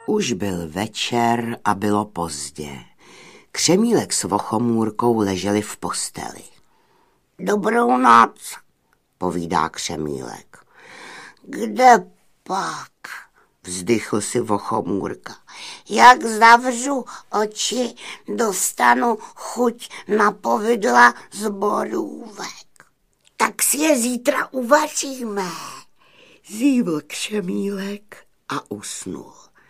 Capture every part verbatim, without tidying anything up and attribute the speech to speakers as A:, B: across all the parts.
A: Už byl večer a bylo pozdě. Křemílek s Vochomůrkou leželi v posteli.
B: Dobrou noc,
A: povídá Křemílek.
B: Kde pak?
A: Vzdychl si Vochomůrka.
B: Jak zavřu oči, dostanu chuť na povidla z borůvek. Tak si je zítra uvaříme.
A: Zívl Křemílek a usnul.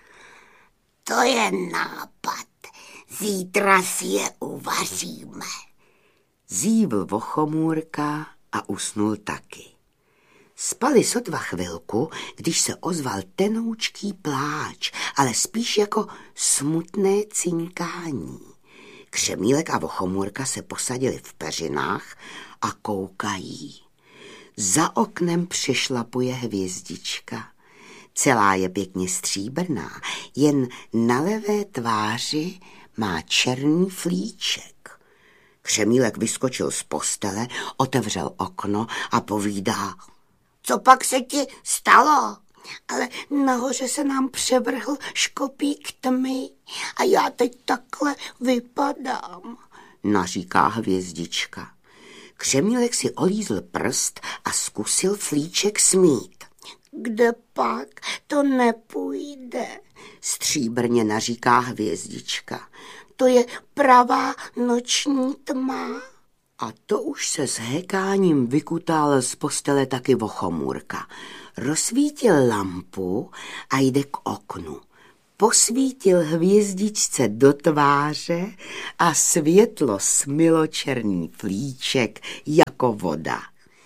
B: To je nápad. Zítra si je uvaříme.
A: Zívl Vochomůrka a usnul taky. Spali sotva chvilku, když se ozval tenoučký pláč, ale spíš jako smutné cinkání. Křemílek a Vochomůrka se posadili v peřinách a koukají. Za oknem přešlapuje hvězdička. Celá je pěkně stříbrná, jen na levé tváři má černý flíček. Křemílek vyskočil z postele, otevřel okno a povídá:
B: Co pak se ti stalo?
A: Ale nahoře se nám převrhl škopík tmy a já teď takhle vypadám, naříká hvězdička. Křemílek si olízl prst a zkusil flíček smít.
B: Kde pak? To nepůjde,
A: stříbrně naříká hvězdička.
B: To je pravá noční tma.
A: A to už se s hekáním vykutal z postele taky Vochomůrka. Rozsvítil lampu a jde k oknu. Posvítil hvězdičce do tváře a světlo smylo černý flíček jako voda.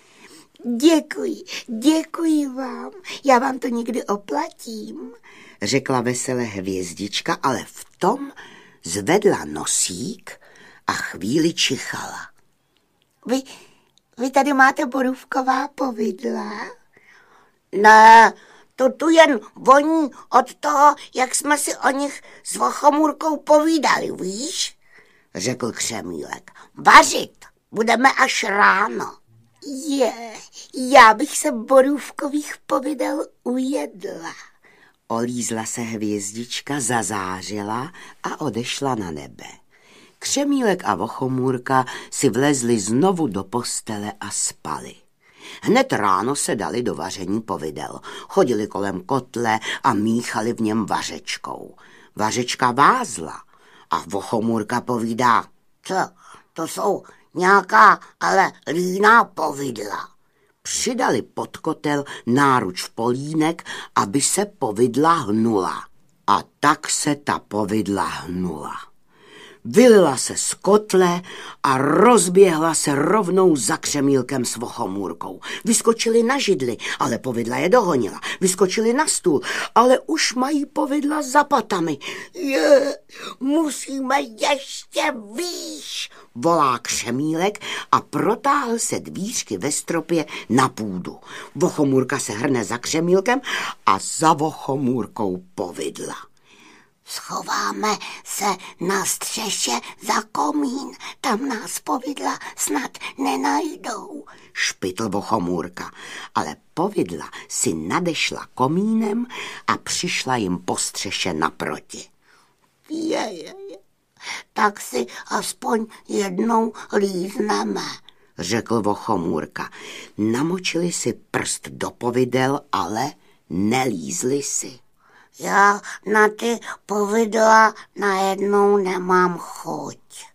B: Děkuji, děkuji vám, já vám to někdy oplatím,
A: řekla veselé hvězdička, ale v tom zvedla nosík a chvíli čichala.
B: Vy, vy tady máte borůvková povidla?
A: Ne,
B: to tu jen voní od toho, jak jsme si o nich s Vochomůrkou povídali, víš?
A: Řekl Křemílek.
B: Vařit budeme až ráno. Je, já bych se borůvkových povidel ujedla.
A: Olízla se hvězdička, zazářila a odešla na nebe. Křemílek a Vochomůrka si vlezli znovu do postele a spali. Hned ráno se dali do vaření povidel. Chodili kolem kotle a míchali v něm vařečkou. Vařečka vázla a Vochomůrka povídá:
B: Co, to jsou nějaká ale líná povidla.
A: Přidali pod kotel náruč polínek, aby se povidla hnula. A tak se ta povidla hnula. Vylila se z kotle a rozběhla se rovnou za Křemílkem s Vochomůrkou. Vyskočili na židli, ale povidla je dohonila. Vyskočili na stůl, ale už mají povidla za patami.
B: Je, musíme ještě výš,
A: volá Křemílek a protáhl se dvířky ve stropě na půdu. Vochomůrka se hrne za Křemílkem a za Vochomůrkou povidla.
B: Schováme se na střeše za komín, tam nás povidla snad nenajdou,
A: špitl Vochomůrka, ale povidla si nadešla komínem a přišla jim po střeše naproti.
B: Je, je, je. Tak si aspoň jednou lízneme,
A: řekl Vochomůrka. Namočili si prst do povidel, ale nelízli si.
B: Já na ty povidla najednou nemám chuť,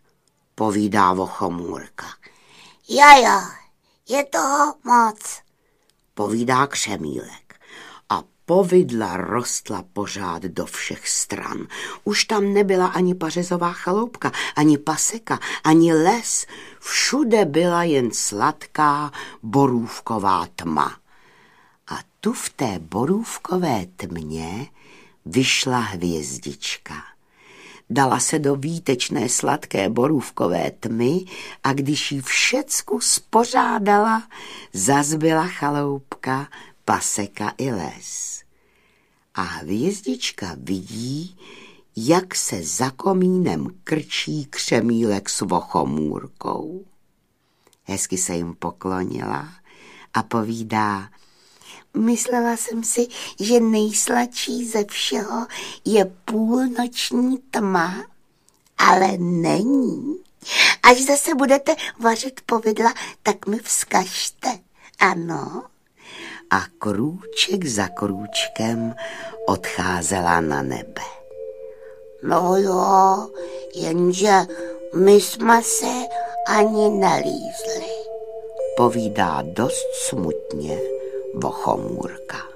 A: povídá Vochomůrka.
B: Jaja, je toho moc,
A: povídá Křemílek. A povidla rostla pořád do všech stran. Už tam nebyla ani pařezová chaloupka, ani paseka, ani les. Všude byla jen sladká borůvková tma. A tu v té borůvkové tmě vyšla hvězdička. Dala se do výtečné sladké borůvkové tmy a když jí všecku spořádala, zazbyla chaloupka, paseka i les. A hvězdička vidí, jak se za komínem krčí Křemílek s Vochomůrkou. Hezky se jim poklonila a povídá:
B: Myslela jsem si, že nejsladší ze všeho je půlnoční tma, ale není. Až zase budete vařit povidla, tak mi vzkažte, ano.
A: A krůček za krůčkem odcházela na nebe.
B: No jo, jenže my jsme se ani nelízli,
A: povídá dost smutně Vochomůrka.